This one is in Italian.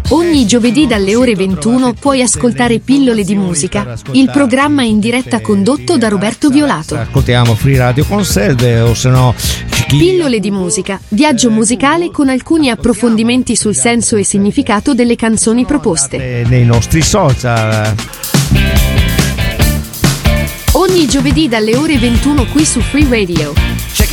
Ogni giovedì dalle ore 21 puoi ascoltare Pillole di musica, il programma in diretta condotto da Roberto Violato. Ascoltiamo Free Radio con Selve o se no Pillole di musica, viaggio musicale con alcuni approfondimenti sul senso e significato delle canzoni proposte. Nei nostri social. Ogni giovedì dalle ore 21 qui su Free Radio.